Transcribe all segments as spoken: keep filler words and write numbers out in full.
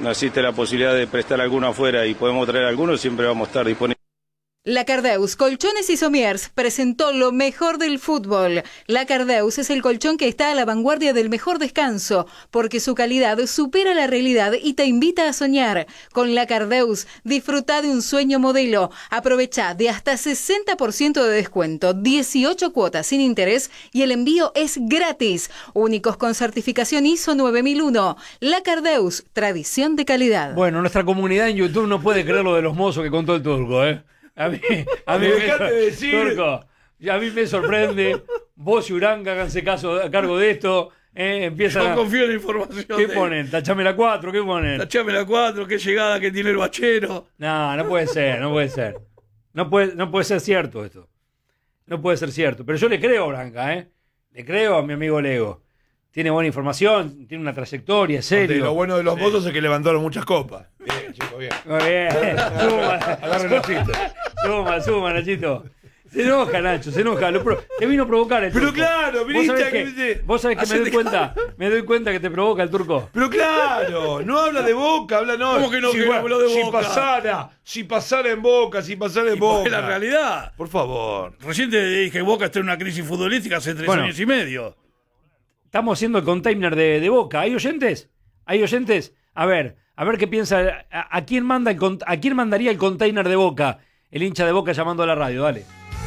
existe la posibilidad de prestar alguno afuera y podemos traer algunos, siempre vamos a estar disponibles. La Cardeus Colchones y Somiers presentó lo mejor del fútbol. La Cardeus es el colchón que está a la vanguardia del mejor descanso, porque su calidad supera la realidad y te invita a soñar. Con La Cardeus, disfruta de un sueño modelo. Aprovecha de hasta sesenta por ciento de descuento, dieciocho cuotas sin interés y el envío es gratis. Únicos con certificación I S O nueve mil uno. La Cardeus, tradición de calidad. Bueno, nuestra comunidad en YouTube no puede creer lo de los mozos que contó el turco, ¿eh? A mí, a mí me, decir... Turco, a mí me sorprende. Vos y Uranga háganse caso a cargo de esto. Eh, empiezan Yo a... confío en la información. ¿Qué de... ponen? Tachame la cuatro, ¿qué ponen? Tachame la cuatro, qué llegada que tiene el bachero. No, no puede ser, no puede ser. No puede, no puede ser cierto esto. No puede ser cierto. Pero yo le creo a Uranga, ¿eh? Le creo a mi amigo Lego. Tiene buena información, tiene una trayectoria, es serio. Y lo bueno de los sí. votos es que levantaron muchas copas. Bien, chicos, bien. Muy bien. Suma, agarren los chistes. Suma, suma, Nachito. Se enoja, Nacho, se enoja. Lo pro... Te vino a provocar el turco. Pero claro, viniste ¿Vos sabés que, que, ¿Vos sabés que me doy cuenta? Me doy cuenta que te provoca el turco. Pero claro, no habla de Boca, habla no. ¿Cómo que no? Si, que bueno, habló de si Boca? pasara, si pasara en Boca, si pasara en Boca. Es la realidad. Por favor. Recién te dije que Boca está en una crisis futbolística hace tres bueno, años y medio. Estamos haciendo el container de, de Boca. ¿Hay oyentes? ¿Hay oyentes? A ver, a ver qué piensa. ¿A, a quién manda el, a quién mandaría el container de Boca? El hincha de Boca llamando a la radio, dale.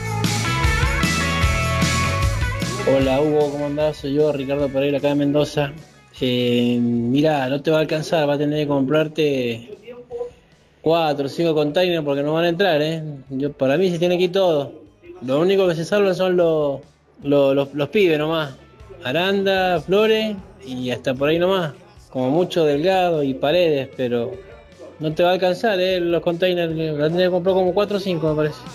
Hola Hugo, ¿cómo andás? Soy yo, Ricardo Pereira, acá de Mendoza. Eh, mirá, no te va a alcanzar, va a tener que comprarte cuatro o cinco containers porque no van a entrar, ¿eh? Yo, para mí se tiene que ir todo. Lo único que se salvan son los, los, los, los pibes nomás. Aranda, Flores y hasta por ahí nomás. Como mucho Delgado y Paredes, pero no te va a alcanzar, ¿eh? Los containers, la tenés que comprar como cuatro o cinco, me parece.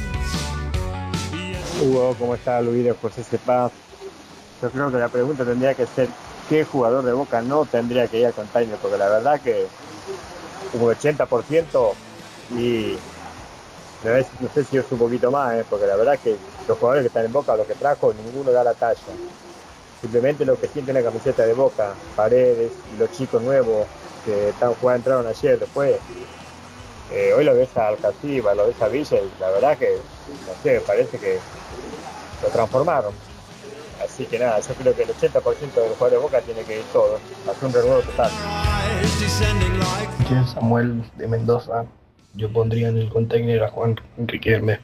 Hugo, ¿cómo está Luis de José Cepaz? Yo creo que la pregunta tendría que ser ¿qué jugador de Boca no tendría que ir al container? Porque la verdad que un ochenta por ciento y no sé si es un poquito más, ¿eh? Porque la verdad que los jugadores que están en Boca, los que trajo, ninguno da la talla. Simplemente los que sienten la camiseta de Boca, Paredes y los chicos nuevos que están jugando, entraron ayer después. Eh, hoy lo ves a Alcaciba, lo ves a Villa y la verdad que, no sé, parece que lo transformaron. Así que nada, yo creo que el ochenta por ciento de los jugadores de Boca tiene que ir todos, hacer un renuevo total. Aquí Samuel de Mendoza, yo pondría en el container a Juan Riquelme.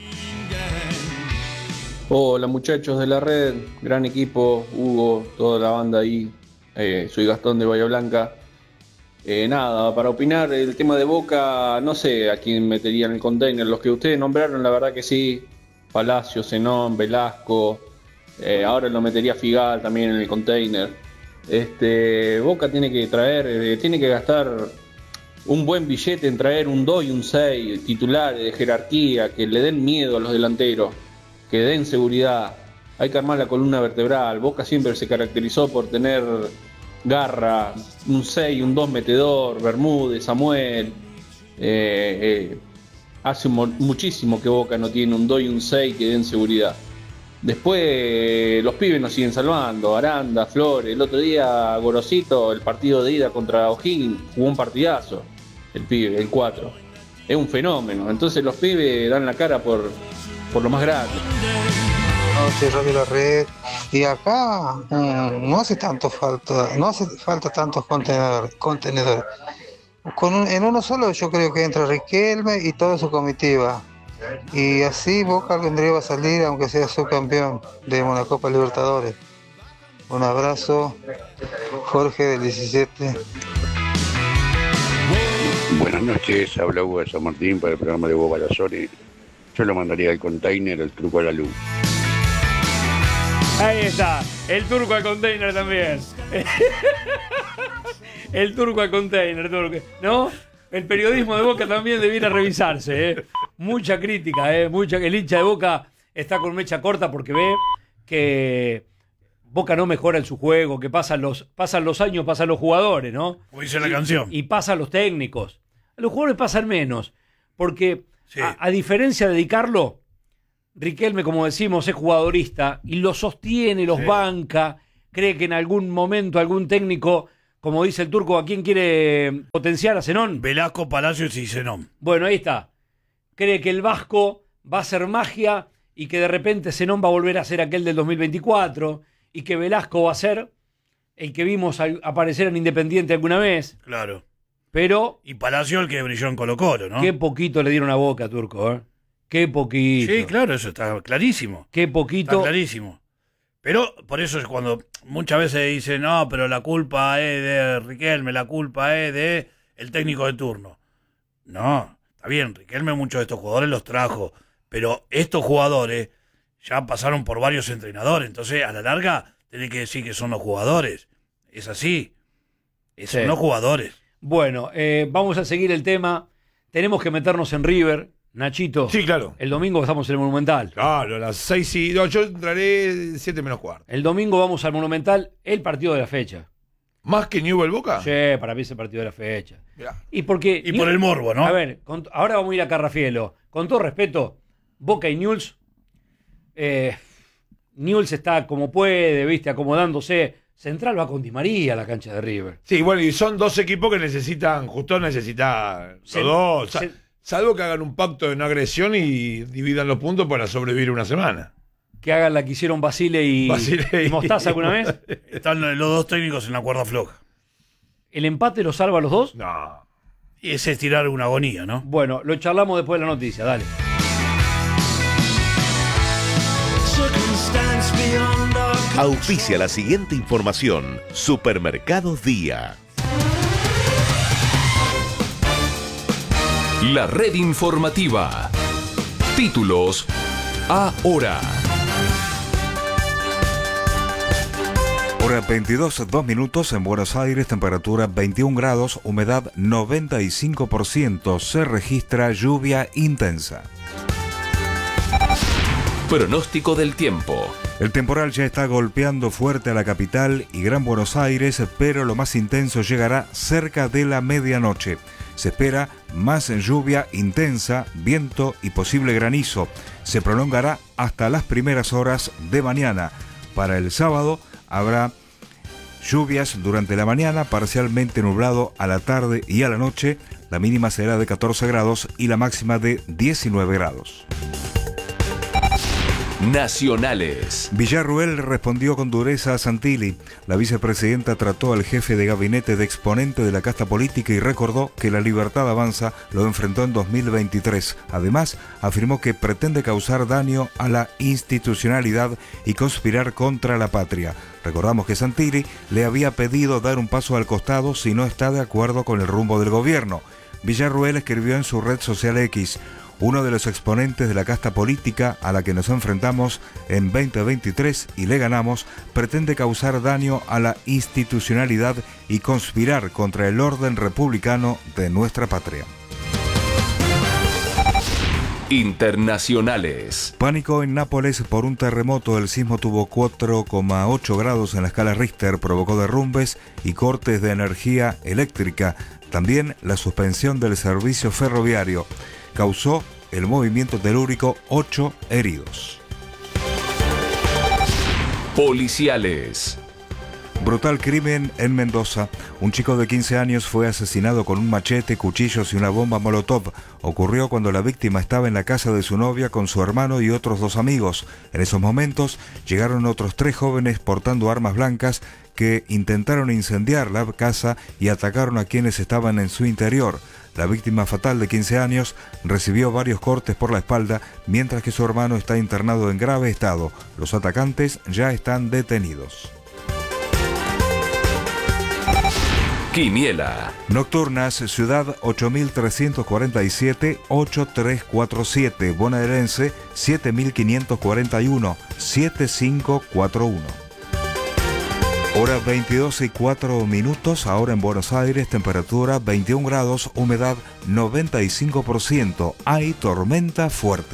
Hola muchachos de la red, gran equipo, Hugo, toda la banda ahí, eh, soy Gastón de Bahía Blanca. Eh, nada, para opinar el tema de Boca, no sé a quién metería en el container, los que ustedes nombraron, la verdad que sí, Palacio, Zenón, Velasco, eh, ahora lo metería Figal también en el container. Este, Boca tiene que traer, eh, tiene que gastar un buen billete en traer un dos y un seis titulares de jerarquía, que le den miedo a los delanteros, que den seguridad. Hay que armar la columna vertebral. Boca siempre se caracterizó por tener garra, un seis, un dos metedor, Bermúdez, Samuel. Eh, eh, hace un, muchísimo que Boca no tiene un dos y un seis que den seguridad. Después eh, los pibes nos siguen salvando, Aranda, Flores. El otro día Gorosito, el partido de ida contra O'Higgins, jugó un partidazo, el pibe, el cuatro. Es un fenómeno. Entonces los pibes dan la cara por, por lo más grande. No, soy Radio La Red. Y acá mmm, no hace tanto falta, no hace falta tantos contenedores. contenedores. Con un, en uno solo yo creo que entra Riquelme y toda su comitiva. Y así Boca algún día va a salir, aunque sea subcampeón de una Copa Libertadores. Un abrazo, Jorge del diecisiete. Buenas noches, habla Hugo de San Martín para el programa de Hugo Balazzoni. Yo lo mandaría al container, el truco a la luz. Ahí está, el turco al container también. El turco al container, turco. ¿No? El periodismo de Boca también debiera revisarse, ¿eh? Mucha crítica, ¿eh? Mucha, el hincha de Boca está con mecha corta porque ve que Boca no mejora en su juego, que pasan los, pasan los años, pasan los jugadores, ¿no? Como dice la y, canción. Y pasan los técnicos. A los jugadores pasan menos, porque sí. a, a diferencia de Di Carlo, Riquelme, como decimos, es jugadorista y lo sostiene, los sí. banca, cree que en algún momento algún técnico como dice el Turco, ¿a quién quiere potenciar? ¿A Zenón? Velasco, Palacios y Zenón. Bueno, ahí está. Cree que el Vasco va a hacer magia y que de repente Zenón va a volver a ser aquel del dos mil veinticuatro y que Velasco va a ser el que vimos aparecer en Independiente alguna vez. Claro. Pero... Y Palacio el que brilló en Colo-Colo, ¿no? Qué poquito le dieron a Boca, Turco, ¿eh? Qué poquito. Sí, claro, eso está clarísimo. Qué poquito. Está clarísimo. Pero por eso es cuando muchas veces dicen, no, pero la culpa es de Riquelme, la culpa es de el técnico de turno. No, está bien, Riquelme muchos de estos jugadores los trajo, pero estos jugadores ya pasaron por varios entrenadores, entonces a la larga tiene que decir que son los jugadores. Es así, es, son Sí. los jugadores. Bueno, eh, vamos a seguir el tema. Tenemos que meternos en River. Nachito. Sí, claro. El domingo estamos en el Monumental. Claro, a las seis y... No, yo entraré siete menos cuarto. El domingo vamos al Monumental, el partido de la fecha. ¿Más que Newell Boca? Sí, para mí es el partido de la fecha. Mirá. Y porque... Y por el morbo, ¿no? A ver, con- ahora vamos a ir a Carrafielo. Con todo respeto, Boca y Newell's... Eh, Newell's está como puede, viste, acomodándose. Central va con Di María a la cancha de River. Sí, bueno, y son dos equipos que necesitan, justo necesitan los Se- dos. Sa- se- salvo que hagan un pacto de no agresión y dividan los puntos para sobrevivir una semana. Que hagan la que hicieron Basile y, Basile y Mostaza alguna vez. Están los dos técnicos en la cuerda floja. ¿El empate los salva a los dos? No. Y ese es tirar una agonía, ¿no? Bueno, lo charlamos después de la noticia, dale. Auspicia la siguiente información. Supermercados Día. La red informativa. Títulos ahora. Hora veintidós, dos minutos en Buenos Aires, temperatura veintiún grados, humedad noventa y cinco por ciento, se registra lluvia intensa. Pronóstico del tiempo. El temporal ya está golpeando fuerte a la capital y Gran Buenos Aires, pero lo más intenso llegará cerca de la medianoche. Se espera más lluvia intensa, viento y posible granizo. Se prolongará hasta las primeras horas de mañana. Para el sábado habrá lluvias durante la mañana, parcialmente nublado a la tarde y a la noche. La mínima será de catorce grados y la máxima de diecinueve grados. Nacionales. Villarruel respondió con dureza a Santilli. La vicepresidenta trató al jefe de gabinete de exponente de la casta política y recordó que la Libertad Avanza lo enfrentó en dos mil veintitrés. Además, afirmó que pretende causar daño a la institucionalidad y conspirar contra la patria. Recordamos que Santilli le había pedido dar un paso al costado si no está de acuerdo con el rumbo del gobierno. Villarruel escribió en su red social X: uno de los exponentes de la casta política a la que nos enfrentamos en veinte veintitrés y le ganamos, pretende causar daño a la institucionalidad y conspirar contra el orden republicano de nuestra patria. Internacionales. Pánico en Nápoles por un terremoto. El sismo tuvo cuatro coma ocho grados en la escala Richter, provocó derrumbes y cortes de energía eléctrica. También la suspensión del servicio ferroviario. Causó el movimiento telúrico ocho heridos. Policiales. Brutal crimen en Mendoza. Un chico de quince años fue asesinado con un machete, cuchillos y una bomba molotov. Ocurrió cuando la víctima estaba en la casa de su novia con su hermano y otros dos amigos. En esos momentos llegaron otros tres jóvenes portando armas blancas que intentaron incendiar la casa y atacaron a quienes estaban en su interior. La víctima fatal de quince años recibió varios cortes por la espalda, mientras que su hermano está internado en grave estado. Los atacantes ya están detenidos. Quiniela. Nocturnas, Ciudad ocho mil trescientos cuarenta y siete, ocho tres cuatro siete, Bonaerense siete mil quinientos cuarenta y uno, siete cinco cuatro uno. Hora veintidós y cuatro minutos, ahora en Buenos Aires, temperatura veintiún grados, humedad noventa y cinco por ciento, hay tormenta fuerte.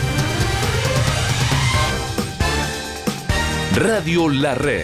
Radio La Red.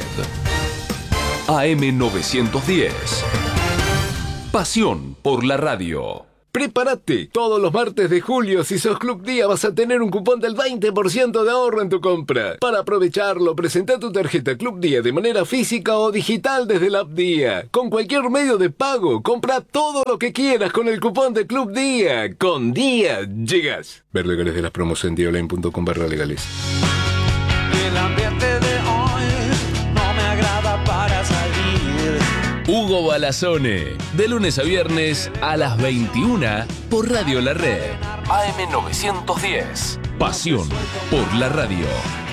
A M novecientos diez. Pasión por la radio. Prepárate. Todos los martes de julio, si sos Club Día, vas a tener un cupón del veinte por ciento de ahorro en tu compra. Para aprovecharlo, presenta tu tarjeta Club Día de manera física o digital desde la app Día. Con cualquier medio de pago, compra todo lo que quieras con el cupón de Club Día. Con Día llegas. Ver legales de las promos en dioline punto com barra legales. El ambiente de hoy no me agrada para salir. Hugo Balazone, de lunes a viernes a las veintiuna por Radio La Red. A M novecientos diez. Pasión por la radio.